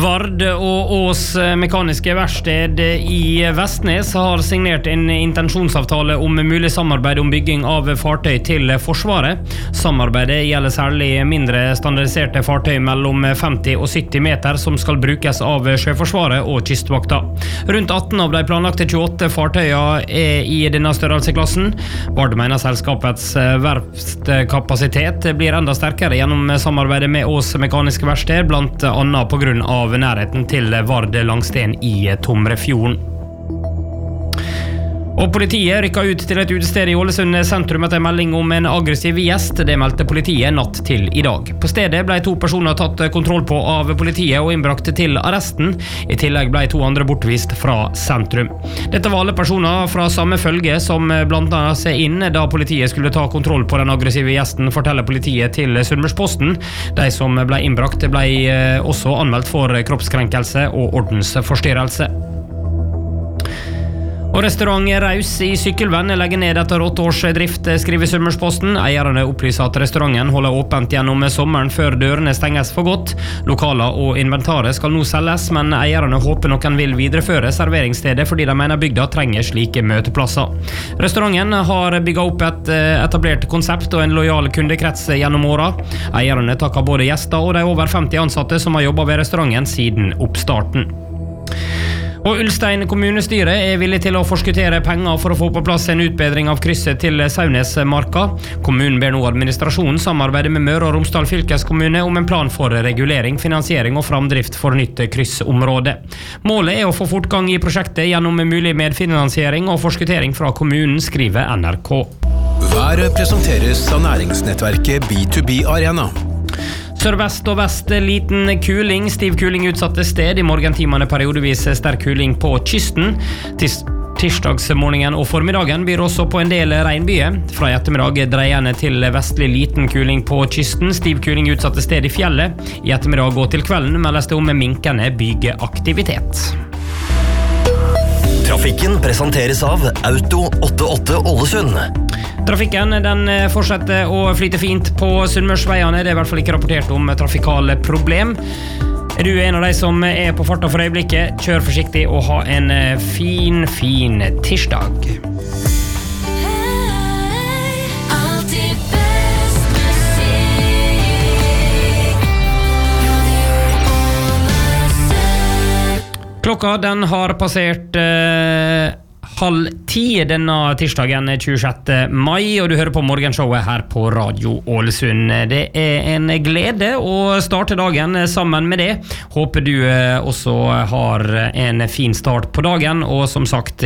Vard og Ås mekaniske verksted i Vestnes har signert en intensjonsavtale om mulig samarbeid om bygging av fartøy til Forsvaret. Samarbeidet gjelder særlig mindre standardiserte fartøy mellom 50 og 70 meter som skal brukes av Sjøforsvaret og Kystvakta. Rundt 18 av de planlagte 28 fartøyer er i denne størrelseklassen. Vard mener selskapets verftskapasitet blir enda sterkere gjennom samarbeidet med Ås mekaniske verksted, blant annet på grunn av nærheten til Vard Langsten i Tomrefjorden. Og politiet rykket ut til et utested i Ålesund sentrum etter melding om en aggressiv gjest. Det meldte politiet natt til i dag. På stedet ble 2 personer tatt kontroll på av politiet og innbrakt til arresten. I tillegg ble 2 andre bortvist fra sentrum. Dette var alle personer fra samme følge som blant annet seg inn da politiet skulle ta kontroll på den aggressive gjesten, forteller politiet til Sunnmørsposten. De som ble innbrakt ble også anmeldt for kroppskrenkelse og ordensforstyrrelse. Og restaurant Raus i Sykkylven legger ned etter 8 års drift, skriver Sunnmørsposten. Eierne opplyser at restauranten holder åpent gjennom sommeren før dørene stenges for godt. Lokaler og inventaret skal nå selges, men eierne håper noen vil videreføre serveringsstedet fordi de mener bygda trenger slike møteplasser. Restauranten har bygget opp et etablert konsept og en lojal kundekrets gjennom året. Eierne takker både gjester og de over 50 ansatte som har jobbet ved restauranten siden oppstarten. Og Ulstein kommunestyre er villig til å forskuttere penger for å få på plass en utbedring av krysset til Saunesmarka. Kommunen ber nå administrasjonen samarbeide med Møre og Romsdal fylkeskommune om en plan for regulering, finansiering og framdrift for nytt kryssområde. Målet er å få fortgang i prosjektet gjennom mulig medfinansiering og forskutering fra kommunen, skriver NRK. Været presenteres av næringsnettverket B2B Arena. Sørvest og vest liten kuling, stiv kuling utsatte sted. I morgentimene periodevis sterk kuling på kysten. Tirsdagsmorgenen og formiddagen byr også på en del regnbyer. Fra i ettermiddag dreiende til vestlig liten kuling på kysten. Stiv kuling utsatte sted i fjellet. I ettermiddag og til kvelden meldes det om minkende bygeaktivitet. Trafikken presenteres av Auto 88 Ålesund. Trafikken den fortsetter å flyte fint på Sunnmørsveiene. Det er i hvert fall ikke rapportert om trafikale problem. Er du en av de som er på farta for øyeblikket, kjør forsiktig og ha en fin tirsdag. Klokka den har passert 9:30 denne tirsdagen 26. mai, og du hører på morgenshowet her på Radio Ålesund. Det er en glede å starte dagen sammen med det. Håper du også har en fin start på dagen, og som sagt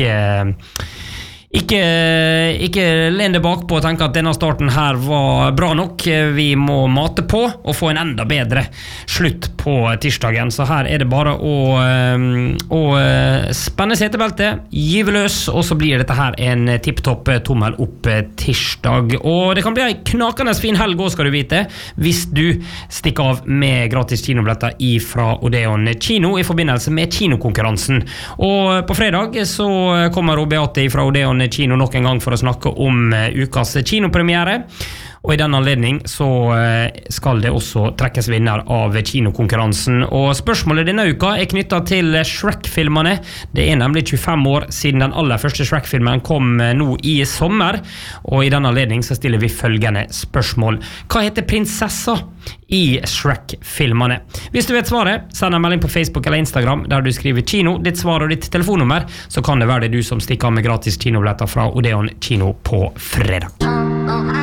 ikke len deg bakpå og tenke at denne starten her var bra nok. Vi må mate på og få en enda bedre slutt på tirsdagen. Så her er det bare å spenne setebeltet, give løs, og så blir dette her en tipptopp tommel opp tirsdag. Og det kan bli en knakende fin helg også, skal du vite, hvis du stikker av med gratis kinobilletter fra Odeon Kino i forbindelse med kinokonkurransen. Og på fredag så kommer Beate fra Odeon Kino nok en gang for å snakke om ukas kinopremiere. Og i denne anledning så skal det også trekkes vinner av kinokonkurransen. Og spørsmålet denne uka er knyttet til Shrek-filmene. Det er nemlig 25 år siden den aller første Shrek-filmen kom nå i sommer. Og i denne anledning så stiller vi følgende spørsmål. Hva heter prinsessa i Shrek-filmene? Hvis du vet svaret, send en melding på Facebook eller Instagram der du skriver kino, ditt svar og ditt telefonnummer, så kan det være det du som stikker av med gratis kinobilletter fra Odeon Kino på fredag.